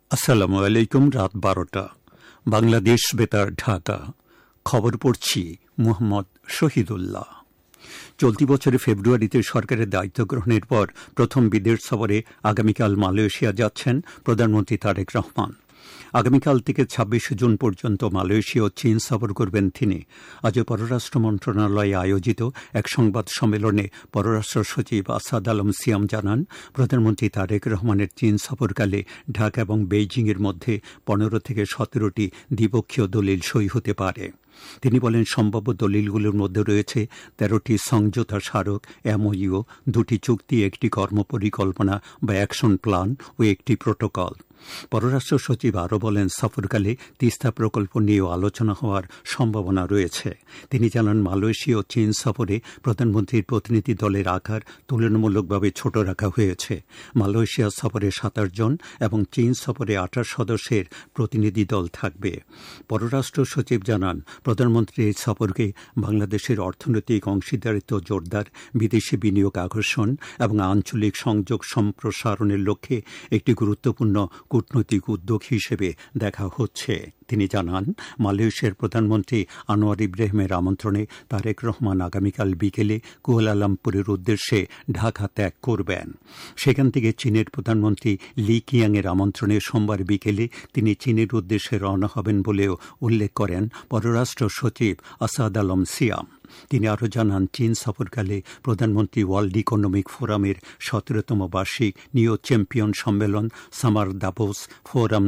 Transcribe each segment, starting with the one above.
আসসালামু আলাইকুম। রাত 12টা, বাংলাদেশ বেতার, ঢাকা। খবর পড়ছি মোহাম্মদ শহীদুল্লাহ। চলতি বছরের ফেব্রুয়ারিতে সরকারের দায়িত্ব গ্রহণের পর প্রথম বিদেশ সফরে আগামীকাল মালয়েশিয়া যাচ্ছেন প্রধানমন্ত্রী তারেক রহমান। আগামীকাল থেকে ২৬ জুন পর্যন্ত মালয়েশিয়া ও চীন সফর করবেন তিনি। আজ পররাষ্ট্র মন্ত্রণালয়ে আয়োজিত এক সংবাদ সম্মেলনে পররাষ্ট্র সচিব আসাদ আলম সিয়াম জানান, প্রধানমন্ত্রী তারেক রহমানের চীন সফরকালে ঢাকা এবং বেইজিংয়ের মধ্যে ১৫ থেকে ১৭টি দ্বিপক্ষীয় দলিল সই হতে পারে। তিনি বলেন, সম্ভাব্য দলিলগুলোর মধ্যে রয়েছে ১৩টি সমঝোতা স্মারক, এমওইউ, ২টি চুক্তি, একটি কর্মপরিকল্পনা বা অ্যাকশন প্ল্যান ও একটি প্রোটোকল। পররাষ্ট্র সচিব আরও বলেন, সফরকালে তিস্তা প্রকল্প নিয়েও আলোচনা হওয়ার সম্ভাবনা রয়েছে। তিনি জানান, মালয়েশিয়া ও চীন সফরে প্রধানমন্ত্রীর প্রতিনিধি দলের আকার তুলনামূলকভাবে ছোট রাখা হয়েছে। মালয়েশিয়া সফরে ২৭ জন এবং চীন সফরে ২৮ সদস্যের প্রতিনিধি দল থাকবে। পররাষ্ট্র সচিব জানান, প্রধানমন্ত্রীর এই সফরকে বাংলাদেশের অর্থনৈতিক অংশীদারিত্ব জোরদার, বিদেশি বিনিয়োগ আকর্ষণ এবং আঞ্চলিক সংযোগ সম্প্রসারণের লক্ষ্যে একটি গুরুত্বপূর্ণ কূটনৈতিক উদ্যোগ হিসেবে দেখা হচ্ছে। তিনি জানান, মালয়েশিয়ার প্রধানমন্ত্রী আনোয়ার ইব্রাহিমের আমন্ত্রণে তারেক রহমান আগামীকাল বিকেলে কুয়ালালামপুরের উদ্দেশ্যে ঢাকা ত্যাগ করবেন। সেখান থেকে চীনের প্রধানমন্ত্রী লি কিয়াংয়ের আমন্ত্রণে সোমবার বিকেলে তিনি চীনের উদ্দেশ্যে রওনা হবেন বলেও উল্লেখ করেন পররাষ্ট্র সচিব আসাদ আলম সিয়াম। তিনি আরও জানান, চীন সফরকালে প্রধানমন্ত্রী ওয়ার্ল্ড ইকোনমিক ফোরামের ১৭তম বার্ষিক নিউ চ্যাম্পিয়ন সম্মেলন সামার দাভোস ফোরাম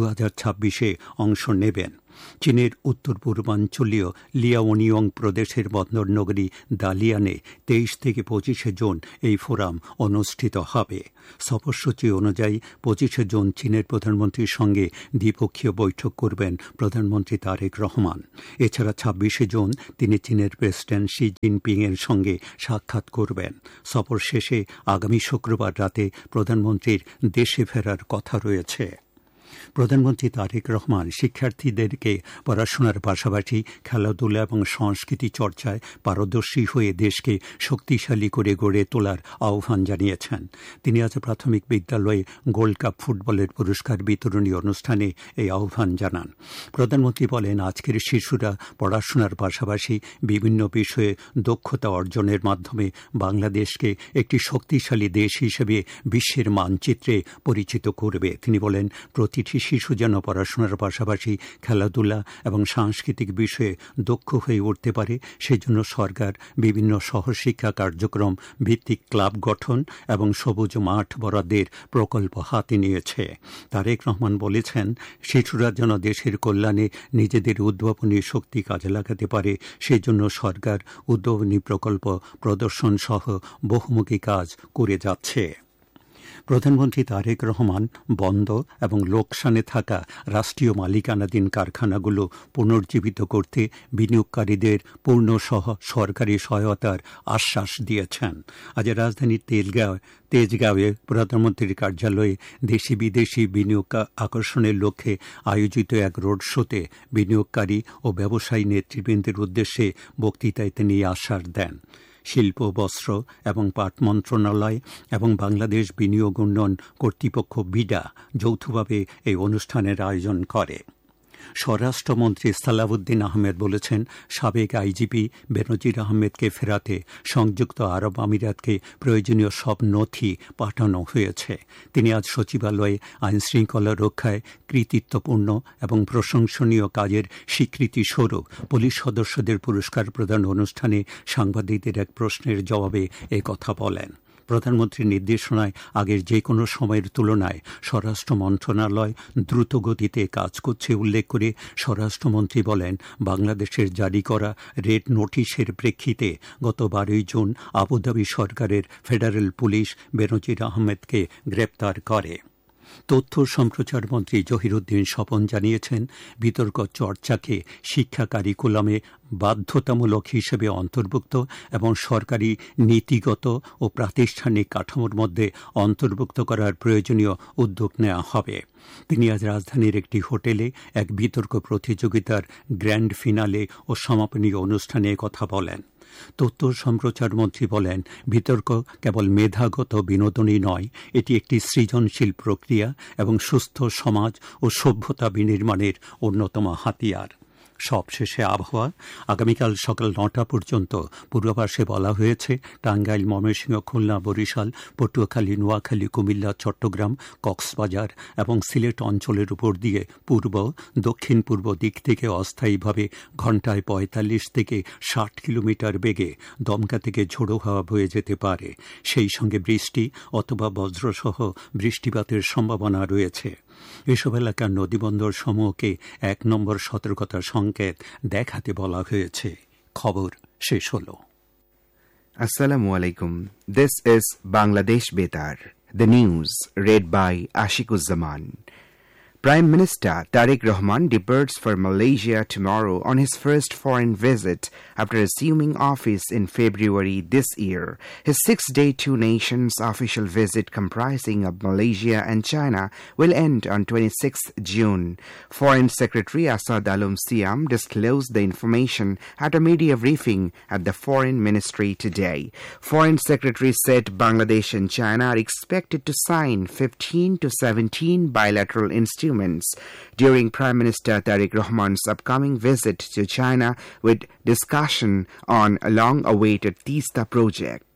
২০২৬-এ অংশ নেবেন। চীনের উত্তর পূর্বাঞ্চলীয় লিয়াওনিয়ং প্রদেশের বন্দর নগরী দালিয়ানে ২৩ থেকে ২৫ জুন এই ফোরাম অনুষ্ঠিত হবে। সফরসূচি অনুযায়ী ২৫ জুন চীনের প্রধানমন্ত্রীর সঙ্গে দ্বিপক্ষীয় বৈঠক করবেন প্রধানমন্ত্রী তারেক রহমান। এছাড়া ২৬ জুন তিনি চীনের প্রেসিডেন্ট শি জিনপিংয়ের সঙ্গে সাক্ষাৎ করবেন। সফর শেষে আগামী শুক্রবার রাতে প্রধানমন্ত্রীর দেশে ফেরার কথা রয়েছে। প্রধানমন্ত্রী তারেক রহমান শিক্ষার্থীদেরকে পড়াশোনার পাশাপাশি খেলাধুলা এবং সংস্কৃতি চর্চায় পারদর্শী হয়ে দেশকে শক্তিশালী করে গড়ে তোলার আহ্বান জানিয়েছেন। তিনি আজ প্রাথমিক বিদ্যালয়ে গোল্ড কাপ ফুটবলের পুরস্কার বিতরণী অনুষ্ঠানে এই আহ্বান জানান। প্রধানমন্ত্রী বলেন, আজকের শিশুরা পড়াশোনার পাশাপাশি বিভিন্ন বিষয়ে দক্ষতা অর্জনের মাধ্যমে বাংলাদেশকে একটি শক্তিশালী দেশ হিসেবে বিশ্বের মানচিত্রে পরিচিত করবে। তিনি বলেন, প্রতিটি শিশু যেন পড়াশোনার পাশাপাশি খেলাধুলা এবং সাংস্কৃতিক বিষয়ে দক্ষ হয়ে উঠতে পারে, সেজন্য সরকার বিভিন্ন সহশিক্ষা কার্যক্রম ভিত্তিক ক্লাব গঠন এবং সবুজ মাঠ বরাদ্দের প্রকল্প হাতে নিয়েছে। তারেক রহমান বলেছেন, শিশুরা যেন দেশের কল্যাণে নিজেদের উদ্ভাবনী শক্তি কাজে লাগাতে পারে, সেজন্য সরকার উদ্ভাবনী প্রকল্প প্রদর্শন সহ বহুমুখী কাজ করে যাচ্ছে। প্রধানমন্ত্রী তারেক রহমান বন্ধ এবং লোকসানে থাকা রাষ্ট্রীয় মালিকানাধীন কারখানাগুলো পুনর্জীবিত করতে বিনিয়োগকারীদের পূর্ণ সরকারি সহায়তার আশ্বাস দিয়েছেন। আজ রাজধানীর তেজগাঁওয়ে প্রধানমন্ত্রীর কার্যালয়ে দেশি বিদেশি বিনিয়োগ আকর্ষণের লক্ষ্যে আয়োজিত এক রোড শোতে বিনিয়োগকারী ও ব্যবসায়ী নেতৃবৃন্দের উদ্দেশ্যে বক্তৃতায় তিনি আশ্বাস দেন। শিল্প, বস্ত্র এবং পাট মন্ত্রণালয় এবং বাংলাদেশ বিনিয়োগ উন্নয়ন কর্তৃপক্ষ বিডা যৌথভাবে এই অনুষ্ঠানের আয়োজন করে। স্বরাষ্ট্রমন্ত্রী সালাউদ্দিন আহমেদ বলেছেন, সাবেক আইজিপি বেনজির আহমেদকে ফেরাতে সংযুক্ত আরব আমিরাতকে প্রয়োজনীয় সব নথি পাঠানো হয়েছে। তিনি আজ সচিবালয়ে আইনশৃঙ্খলা রক্ষায় কৃতিত্বপূর্ণ এবং প্রশংসনীয় কাজের স্বীকৃতি স্বরূপ পুলিশ সদস্যদের পুরস্কার প্রদান অনুষ্ঠানে সাংবাদিকদের এক প্রশ্নের জবাবে একথা বলেন। প্রধানমন্ত্রীর নির্দেশনায় আগের যে কোনো সময়ের তুলনায় স্বরাষ্ট্র মন্ত্রণালয় দ্রুত গতিতে কাজ করছে উল্লেখ করে স্বরাষ্ট্রমন্ত্রী বলেন, বাংলাদেশের জারি করা রেড নোটিশের প্রেক্ষিতে গত ১২ জুন আবুধাবি সরকারের ফেডারেল পুলিশ বেনজির আহমেদকে গ্রেপ্তার করে। তথ্য সম্প্রচার মন্ত্রী জহিরুদ্দিন স্বপন জানিয়েছেন, বিতর্ক চর্চাকে শিক্ষা কারিকুলামে বাধ্যতামূলক হিসেবে অন্তর্ভুক্ত এবং সরকারি নীতিগত ও প্রাতিষ্ঠানিক কাঠামোর মধ্যে অন্তর্ভুক্ত করার প্রয়োজনীয় উদ্যোগ নেওয়া হবে। তিনি আজ রাজধানীর একটি হোটেলে এক বিতর্ক প্রতিযোগিতার গ্র্যান্ড ফিনালে ও সমাপনী অনুষ্ঠানে কথা বলেন। তথ্য সম্প্রচার মন্ত্রী বলেন, বিতর্ক কেবল মেধাগত বিনোদনই নয়, এটি একটি সৃজনশীল প্রক্রিয়া এবং সুস্থ সমাজ ও সভ্যতা বিনির্মাণের অন্যতম হাতিয়ার। সবশেষে আবহাওয়া। আগামীকাল সকাল 9টা পর্যন্ত পূর্বাভাসে বলা হয়েছে টাঙ্গাইল, ময়মনসিংহ, খুলনা, বরিশাল, পটুয়াখালী, নোয়াখালী, কুমিল্লা, চট্টগ্রাম, কক্সবাজার এবং সিলেট অঞ্চলের উপর দিয়ে পূর্ব, দক্ষিণ পূর্ব দিক থেকে অস্থায়ীভাবে ঘণ্টায় 45 থেকে 60 কিলোমিটার বেগে দমকা থেকে ঝোড়ো হাওয়া বয়ে যেতে পারে। সেই সঙ্গে বৃষ্টি অথবা বজ্রসহ বৃষ্টিপাতের সম্ভাবনা রয়েছে। এসব এলাকার নদীবন্দর সমূহকে 1 নম্বর সতর্কতার সংকেত দেখাতে বলা হয়েছে। খবর শেষ হলো। Assalamu alaikum. This is Bangladesh Betar. The news read by Ashikuzzaman. Prime Minister Tariq Rahman departs for Malaysia tomorrow on his first foreign visit after assuming office in February this year. His 6-day two-nations official visit comprising of Malaysia and China will end on 26th June. Foreign Secretary Asad Alom Siam disclosed the information at a media briefing at the Foreign Ministry today. Foreign Secretary said Bangladesh and China are expected to sign 15 to 17 bilateral instruments during Prime Minister Tariq Rahman's upcoming visit to China, with discussion on a long-awaited Teesta project.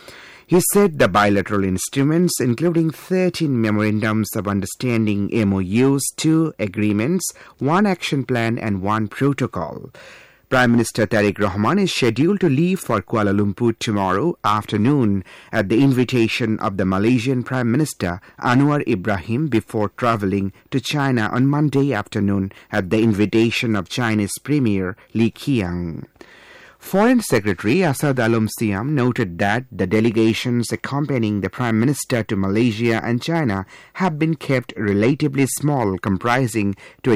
He said the bilateral instruments, including 13 memorandums of understanding, MOUs, 2 agreements, 1 action plan and 1 protocol. Prime Minister Tariq Rahman is scheduled to leave for Kuala Lumpur tomorrow afternoon at the invitation of the Malaysian Prime Minister Anwar Ibrahim before travelling to China on Monday afternoon at the invitation of Chinese Premier Li Qiang. Foreign Secretary Asad Alom Siam noted that the delegations accompanying the Prime Minister to Malaysia and China have been kept relatively small, comprising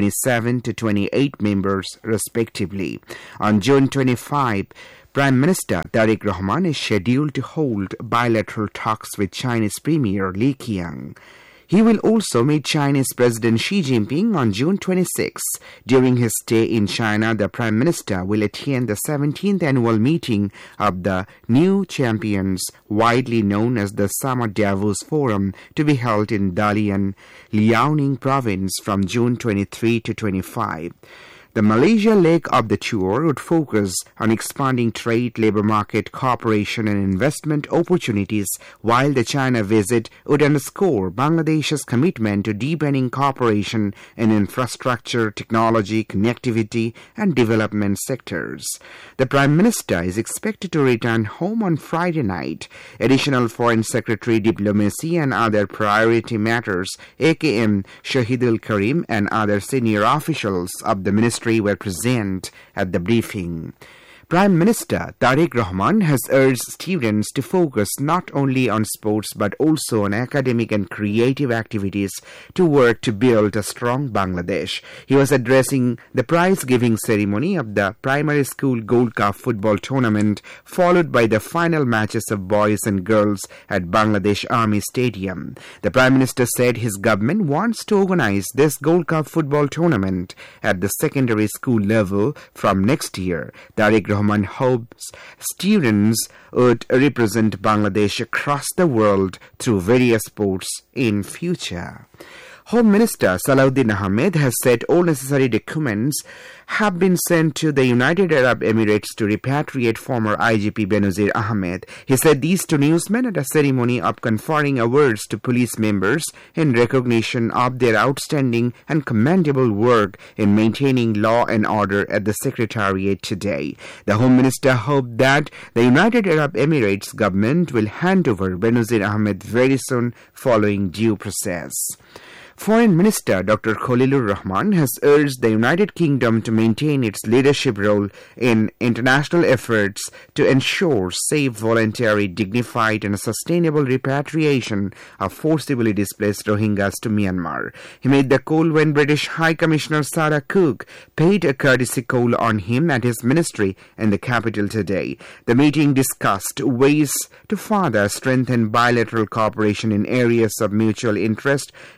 27 to 28 members respectively. On June 25, Prime Minister Tariq Rahman is scheduled to hold bilateral talks with Chinese Premier Li Qiang. He will also meet Chinese President Xi Jinping on June 26. During his stay in China, the Prime Minister will attend the 17th annual meeting of the New Champions, widely known as the Summer Davos Forum, to be held in Dalian, Liaoning Province from June 23 to 25. The Malaysia leg of the tour would focus on expanding trade, labor market, cooperation and investment opportunities, while the China visit would underscore Bangladesh's commitment to deepening cooperation in infrastructure, technology, connectivity and development sectors. The Prime Minister is expected to return home on Friday night. Additional Foreign Secretary, Diplomacy and other priority matters, AKM Shahidul Karim and other senior officials of the ministry were present at the briefing. Prime Minister Tariq Rahman has urged students to focus not only on sports but also on academic and creative activities to work to build a strong Bangladesh. He was addressing the prize-giving ceremony of the Primary School Gold Cup football tournament, followed by the final matches of boys and girls at Bangladesh Army Stadium. The Prime Minister said his government wants to organize this Gold Cup football tournament at the secondary school level from next year. Tariq Rahman hopes students would represent Bangladesh across the world through various sports in future. Home Minister Salahuddin Ahmed has said all necessary documents have been sent to the United Arab Emirates to repatriate former IGP Benazir Ahmed. He said these two newsmen at a ceremony of conferring awards to police members in recognition of their outstanding and commendable work in maintaining law and order at the Secretariat today. The Home Minister hoped that the United Arab Emirates government will hand over Benazir Ahmed very soon following due process. Foreign Minister Dr. Khalilur Rahman has urged the United Kingdom to maintain its leadership role in international efforts to ensure safe, voluntary, dignified and sustainable repatriation of forcibly displaced Rohingyas to Myanmar. He made the call when British High Commissioner Sarah Cook paid a courtesy call on him at his ministry in the capital today. The meeting discussed ways to further strengthen bilateral cooperation in areas of mutual interest, including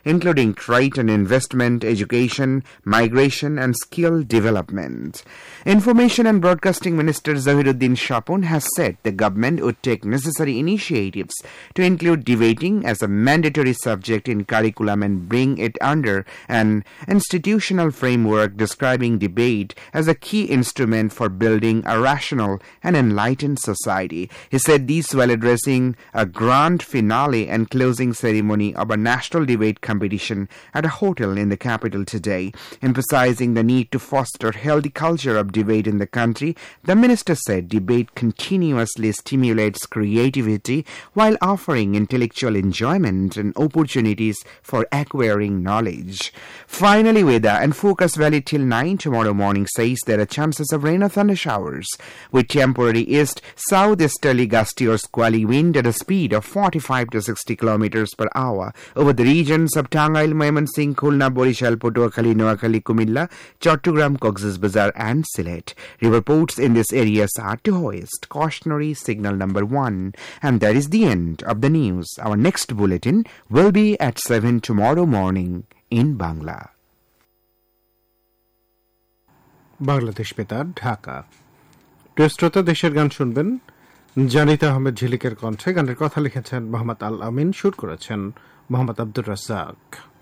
linked trade and investment, education, migration, and skill development. Information and Broadcasting Minister Zahiruddin Shapon has said the government would take necessary initiatives to include debating as a mandatory subject in curriculum and bring it under an institutional framework describing debate as a key instrument for building a rational and enlightened society. He said this while addressing a grand finale and closing ceremony of a national debate competition at a hotel in the capital today. Emphasizing the need to foster healthy culture of debate in the country, the minister said debate continuously stimulates creativity while offering intellectual enjoyment and opportunities for acquiring knowledge. Finally, weather and focus valid till 9 tomorrow morning says there are chances of rain or thunder showers with temporary east-southeasterly gusty or squally wind at a speed of 45 to 60 kilometers per hour over the regions of Tangail, Mymensingh, Khulna, Borishal, Patuakhali, Noakhali, Kumilla, Chattogram, Cox's Bazar, and Sylhet. River ports in this area are to hoist cautionary signal number 1. And that is the end of the news. Our next bulletin will be at 7 tomorrow morning in Bangla. Bangladesh বেতার ঢাকা। প্রিয় শ্রোতা, দেশের গান শুনবেন জানিত আহমেদ ঝিলিকের কণ্ঠে। গানের কথা লিখেছেন মোহাম্মদ আল আমিন, সুর করেছেন মোহাম্মদ আব্দুর রাজ্জাক।